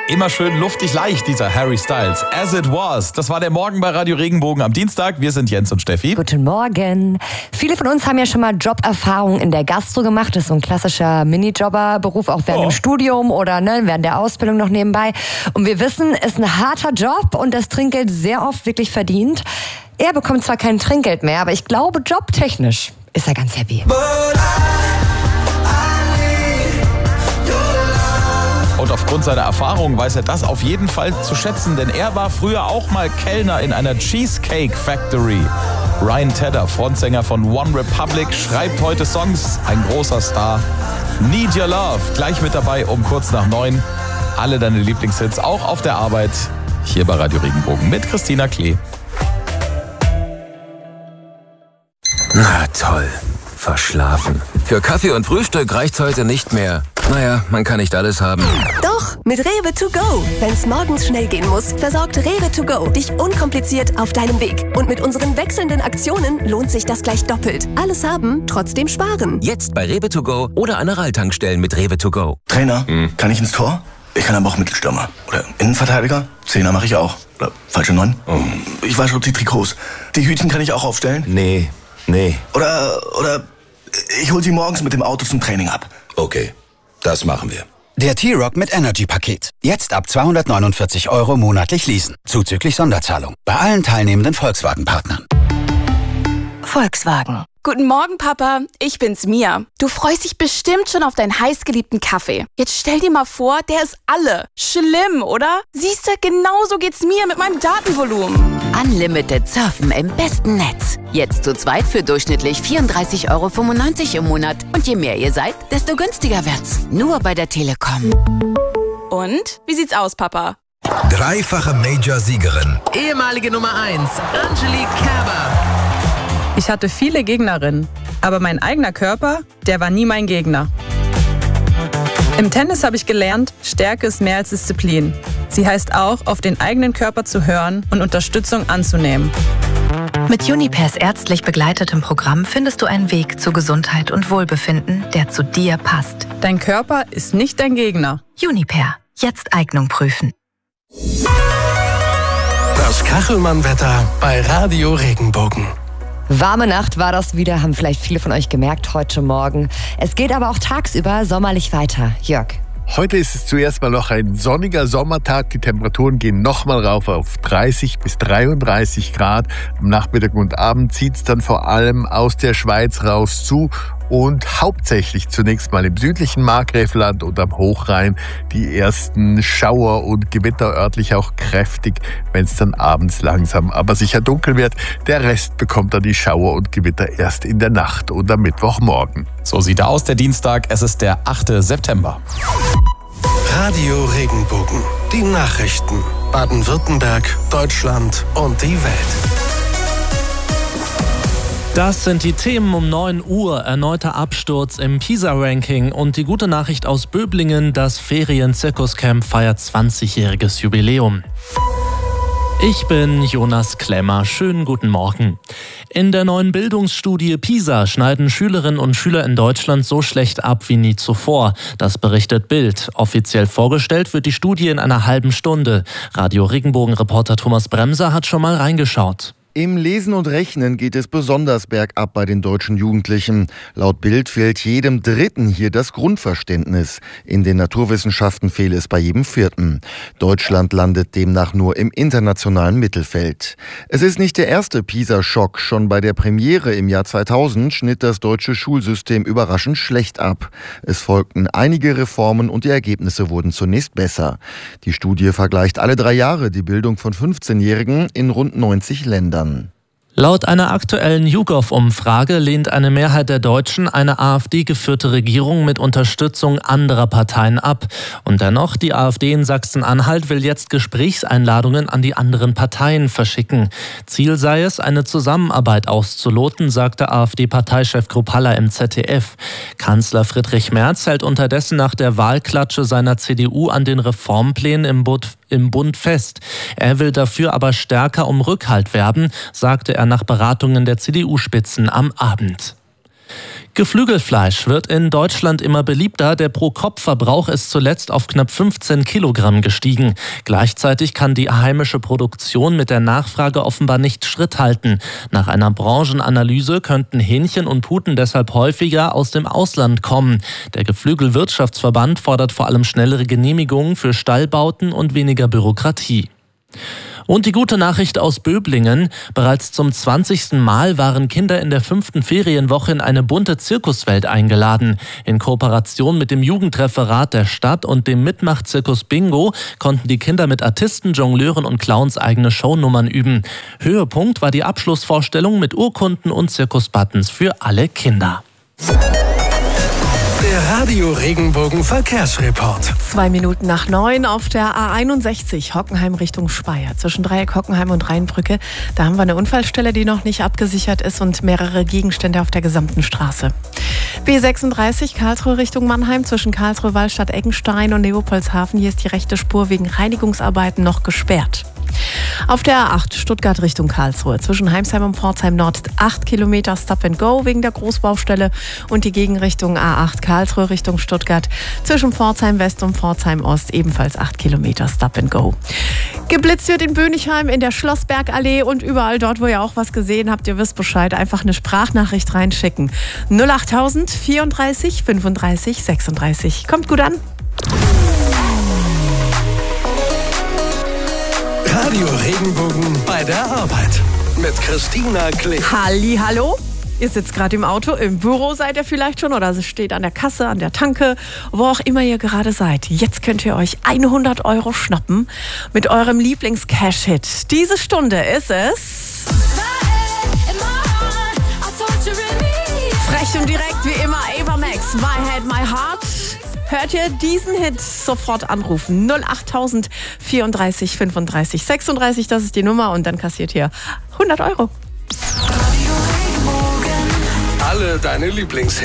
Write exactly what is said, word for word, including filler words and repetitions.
Immer schön luftig leicht, dieser Harry Styles. As It Was. Das war der Morgen bei Radio Regenbogen am Dienstag. Wir sind Jens und Steffi. Guten Morgen. Viele von uns haben ja schon mal Joberfahrung in der Gastro gemacht. Das ist so ein klassischer Minijobber-Beruf, auch während oh. dem Studium oder ne, während der Ausbildung noch nebenbei. Und wir wissen, es ist ein harter Job und das Trinkgeld sehr oft wirklich verdient. Er bekommt zwar kein Trinkgeld mehr, aber ich glaube, jobtechnisch ist er ganz happy. Und aufgrund seiner Erfahrung weiß er das auf jeden Fall zu schätzen, denn er war früher auch mal Kellner in einer Cheesecake Factory. Ryan Tedder, Frontsänger von One Republic, schreibt heute Songs, ein großer Star. Need Your Love, gleich mit dabei um kurz nach neun. Alle deine Lieblingshits, auch auf der Arbeit, hier bei Radio Regenbogen mit Christina Klee. Na toll, verschlafen. Für Kaffee und Frühstück reicht's heute nicht mehr. Naja, man kann nicht alles haben. Doch, mit Rewe to go. Wenn's morgens schnell gehen muss, versorgt Rewe to go dich unkompliziert auf deinem Weg. Und mit unseren wechselnden Aktionen lohnt sich das gleich doppelt. Alles haben, trotzdem sparen. Jetzt bei Rewe to go oder an Aral-Tankstellen mit Rewe to go. Trainer, hm. kann ich ins Tor? Ich kann aber auch Mittelstürmer. Oder Innenverteidiger? Zehner mache ich auch. Oder falsche Neun? Oh. Ich wasche die Trikots. Die Hütchen kann ich auch aufstellen? Nee, nee. Oder, oder ich hol sie morgens mit dem Auto zum Training ab. Okay. Das machen wir. Der T-Rock mit Energy-Paket. Jetzt ab zweihundertneunundvierzig Euro monatlich leasen. Zuzüglich Sonderzahlung. Bei allen teilnehmenden Volkswagen-Partnern. Volkswagen. Guten Morgen, Papa. Ich bin's, Mia. Du freust dich bestimmt schon auf deinen heißgeliebten Kaffee. Jetzt stell dir mal vor, der ist alle. Schlimm, oder? Siehste, genauso geht's mir mit meinem Datenvolumen. Unlimited Surfen im besten Netz. Jetzt zu zweit für durchschnittlich vierunddreißig Euro fünfundneunzig im Monat. Und je mehr ihr seid, desto günstiger wird's. Nur bei der Telekom. Und? Wie sieht's aus, Papa? Dreifache Major-Siegerin. Ehemalige Nummer eins, Angelique Kerber. Ich hatte viele Gegnerinnen, aber mein eigener Körper, der war nie mein Gegner. Im Tennis habe ich gelernt, Stärke ist mehr als Disziplin. Sie heißt auch, auf den eigenen Körper zu hören und Unterstützung anzunehmen. Mit Unipairs ärztlich begleitetem Programm findest du einen Weg zu Gesundheit und Wohlbefinden, der zu dir passt. Dein Körper ist nicht dein Gegner. Unipair. Jetzt Eignung prüfen. Das Kachelmann-Wetter bei Radio Regenbogen. Warme Nacht war das wieder, haben vielleicht viele von euch gemerkt heute Morgen. Es geht aber auch tagsüber sommerlich weiter. Jörg. Heute ist es zuerst mal noch ein sonniger Sommertag. Die Temperaturen gehen nochmal rauf auf dreißig bis dreiunddreißig Grad. Am Nachmittag und Abend zieht es dann vor allem aus der Schweiz raus zu. Und hauptsächlich zunächst mal im südlichen Markgräflerland und am Hochrhein die ersten Schauer und Gewitter, örtlich auch kräftig, wenn es dann abends langsam aber sicher dunkel wird. Der Rest bekommt dann die Schauer und Gewitter erst in der Nacht oder Mittwochmorgen. So sieht er aus, der Dienstag. Es ist der achte September. Radio Regenbogen. Die Nachrichten. Baden-Württemberg, Deutschland und die Welt. Das sind die Themen um neun Uhr. Erneuter Absturz im PISA-Ranking und die gute Nachricht aus Böblingen, das Ferien-Zirkuscamp feiert zwanzigjähriges Jubiläum. Ich bin Jonas Klemmer. Schönen guten Morgen. In der neuen Bildungsstudie PISA schneiden Schülerinnen und Schüler in Deutschland so schlecht ab wie nie zuvor. Das berichtet Bild. Offiziell vorgestellt wird die Studie in einer halben Stunde. Radio Regenbogen-Reporter Thomas Bremser hat schon mal reingeschaut. Im Lesen und Rechnen geht es besonders bergab bei den deutschen Jugendlichen. Laut Bild fehlt jedem Dritten hier das Grundverständnis. In den Naturwissenschaften fehle es bei jedem Vierten. Deutschland landet demnach nur im internationalen Mittelfeld. Es ist nicht der erste PISA-Schock. Schon bei der Premiere im Jahr zweitausend schnitt das deutsche Schulsystem überraschend schlecht ab. Es folgten einige Reformen und die Ergebnisse wurden zunächst besser. Die Studie vergleicht alle drei Jahre die Bildung von fünfzehnjährigen in rund neunzig Ländern. Laut einer aktuellen YouGov-Umfrage lehnt eine Mehrheit der Deutschen eine AfD-geführte Regierung mit Unterstützung anderer Parteien ab. Und dennoch, die AfD in Sachsen-Anhalt will jetzt Gesprächseinladungen an die anderen Parteien verschicken. Ziel sei es, eine Zusammenarbeit auszuloten, sagte AfD-Parteichef Kruppalla im Z D F. Kanzler Friedrich Merz hält unterdessen nach der Wahlklatsche seiner C D U an den Reformplänen im Bund im Bund fest. Er will dafür aber stärker um Rückhalt werben, sagte er nach Beratungen der C D U-Spitzen am Abend. Geflügelfleisch wird in Deutschland immer beliebter. Der Pro-Kopf-Verbrauch ist zuletzt auf knapp fünfzehn Kilogramm gestiegen. Gleichzeitig kann die heimische Produktion mit der Nachfrage offenbar nicht Schritt halten. Nach einer Branchenanalyse könnten Hähnchen und Puten deshalb häufiger aus dem Ausland kommen. Der Geflügelwirtschaftsverband fordert vor allem schnellere Genehmigungen für Stallbauten und weniger Bürokratie. Und die gute Nachricht aus Böblingen. Bereits zum zwanzigsten Mal waren Kinder in der fünften Ferienwoche in eine bunte Zirkuswelt eingeladen. In Kooperation mit dem Jugendreferat der Stadt und dem Mitmachzirkus Bingo konnten die Kinder mit Artisten, Jongleuren und Clowns eigene Shownummern üben. Höhepunkt war die Abschlussvorstellung mit Urkunden und Zirkusbuttons für alle Kinder. Der Radio Regenbogen Verkehrsreport. Zwei Minuten nach neun auf der A einundsechzig, Hockenheim Richtung Speyer. Zwischen Dreieck Hockenheim und Rheinbrücke. Da haben wir eine Unfallstelle, die noch nicht abgesichert ist und mehrere Gegenstände auf der gesamten Straße. B sechsunddreißig, Karlsruhe Richtung Mannheim. Zwischen Karlsruhe, Wallstadt, Eckenstein und Leopoldshafen. Hier ist die rechte Spur wegen Reinigungsarbeiten noch gesperrt. Auf der A acht, Stuttgart Richtung Karlsruhe. Zwischen Heimsheim und Pforzheim Nord acht Kilometer Stop and Go wegen der Großbaustelle und die Gegenrichtung A acht Karlsruhe Richtung Stuttgart. Zwischen Pforzheim West und Pforzheim Ost ebenfalls acht Kilometer Stop and Go. Geblitzt wird in Bönichheim in der Schlossbergallee und überall dort, wo ihr auch was gesehen habt, ihr wisst Bescheid, einfach eine Sprachnachricht reinschicken. null achttausend vierunddreißig fünfunddreißig sechsunddreißig. Kommt gut an. Radio Regenbogen bei der Arbeit mit Christina Klee. Halli, hallo. Ihr sitzt gerade im Auto, im Büro seid ihr vielleicht schon oder steht an der Kasse, an der Tanke, wo auch immer ihr gerade seid. Jetzt könnt ihr euch hundert Euro schnappen mit eurem Lieblings-Cash-Hit. Diese Stunde ist es... Frech und direkt wie immer Ava Max, My Head, My Heart. Hört ihr diesen Hit, sofort anrufen. null achttausend vierunddreißig fünfunddreißig sechsunddreißig, das ist die Nummer und dann kassiert ihr hundert Euro. Alle deine Lieblingshits.